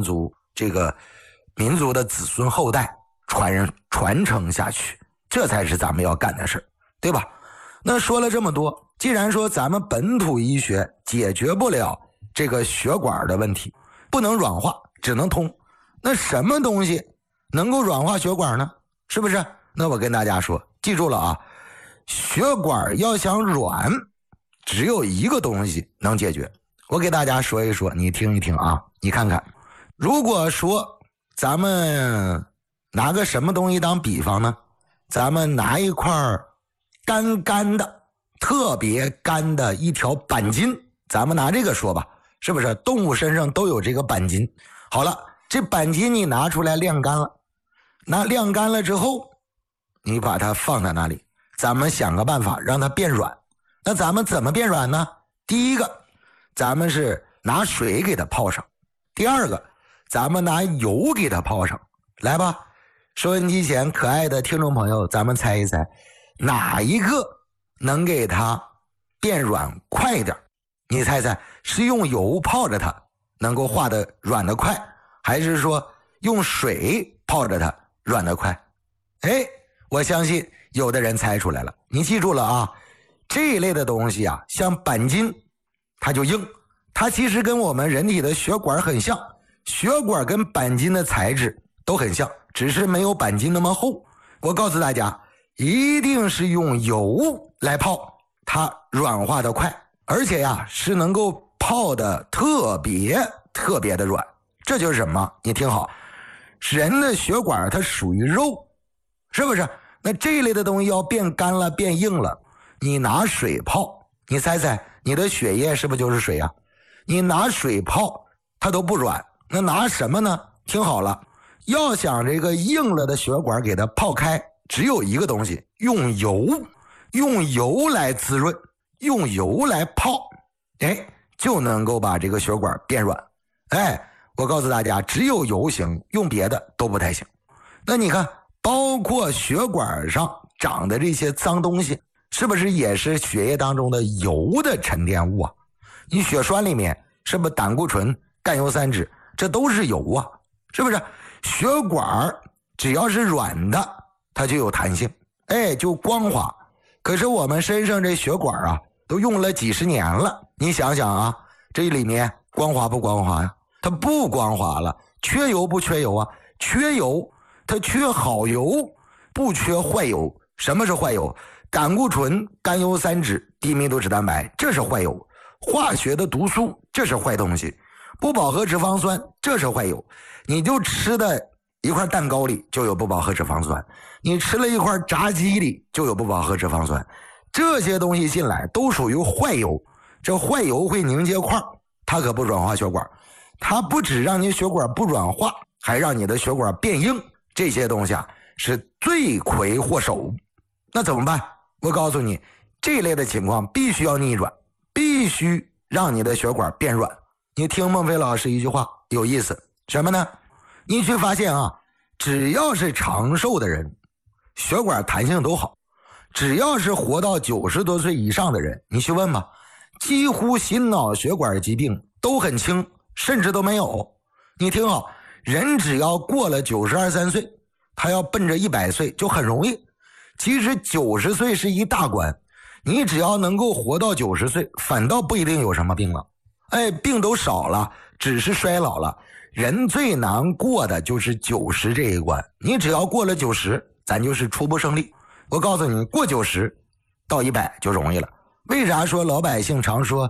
民族的子孙后代传承下去，这才是咱们要干的事，对吧？那说了这么多，既然说咱们本土医学解决不了这个血管的问题，不能软化，只能通，那什么东西能够软化血管呢？是不是？那我跟大家说，记住了啊，血管要想软，只有一个东西能解决。我给大家说一说，你听一听啊，你看看，如果说咱们拿个什么东西当比方呢？咱们拿一块干的特别干的一条板筋，咱们拿这个说吧，是不是？动物身上都有这个板筋。好了，这板筋你拿出来晾干了，晾干了之后，你把它放在那里，咱们想个办法让它变软。那咱们怎么变软呢？第一个，咱们是拿水给它泡上；第二个，咱们拿油给它泡上。来吧，收音机前可爱的听众朋友，咱们猜一猜，哪一个能给它变软快一点？你猜猜，是用油泡着它能够化得软得快，还是说用水泡着它软得快？哎，我相信有的人猜出来了。你记住了啊，这一类的东西啊，像板筋它就硬，它其实跟我们人体的血管很像，血管跟板筋的材质都很像，只是没有板筋那么厚。我告诉大家，一定是用油来泡，它软化的快，而且呀是能够泡的特别的软。这就是什么？你听好，人的血管它属于肉，是不是？那这一类的东西要变干了变硬了，你拿水泡，你猜猜你的血液是不是就是水啊？你拿水泡它都不软，那拿什么呢？听好了，要想这个硬了的血管给它泡开，只有一个东西，用油来滋润，用油来泡，哎，就能够把这个血管变软。哎，我告诉大家，只有油行，用别的都不太行。那你看，包括血管上长的这些脏东西，是不是也是血液当中的油的沉淀物啊？你血栓里面是不是胆固醇、甘油三酯，这都是油啊，是不是？血管只要是软的，它就有弹性，哎，就光滑。可是我们身上这血管啊，都用了几十年了，你想想啊，这里面光滑不光滑呀？它不光滑了。缺油不缺油啊？缺油，它缺好油，不缺坏油。什么是坏油？胆固醇、甘油三酯、低密度脂蛋白，这是坏油。化学的毒素，这是坏东西。不饱和脂肪酸，这是坏油。你就吃的一块蛋糕里就有不饱和脂肪酸，你吃了一块炸鸡里就有不饱和脂肪酸，这些东西进来都属于坏油。这坏油会凝结块，它可不软化血管，它不只让你血管不软化，还让你的血管变硬。这些东西啊是罪魁祸首。那怎么办？我告诉你，这类的情况必须要逆转，必须让你的血管变软。你听孟非老师一句话有意思，什么呢？你去发现啊，只要是长寿的人，血管弹性都好。只要是活到90多岁以上的人，你去问吧，几乎心脑血管疾病都很轻，甚至都没有。你听好，人只要过了92、3岁，他要奔着100岁就很容易。其实90岁是一大关，你只要能够活到90岁，反倒不一定有什么病了。哎，病都少了，只是衰老了。人最难过的就是90这一关，你只要过了90，咱就是初步胜利。我告诉你，过90到100就容易了。为啥说老百姓常说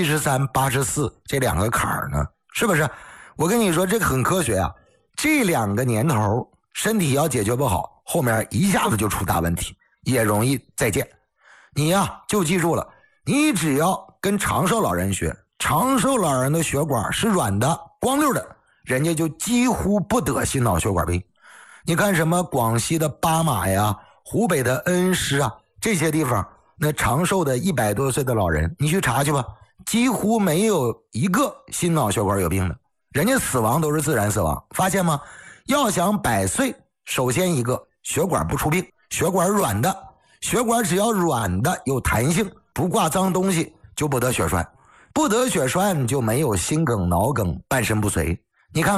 73、84这两个坎儿呢？是不是？我跟你说，这个很科学啊。这两个年头，身体要解决不好，后面一下子就出大问题，也容易再见。你呀，就记住了，你只要跟长寿老人学，长寿老人的血管是软的、光溜的，人家就几乎不得心脑血管病。你看什么广西的巴马呀、湖北的恩施啊，这些地方那长寿的100多岁的老人，你去查去吧，几乎没有一个心脑血管有病的，人家死亡都是自然死亡。发现吗？要想100岁，首先一个血管不出病，血管软的，血管只要软的有弹性，不挂脏东西，就不得血栓，不得血栓就没有心梗、脑梗、半身不遂。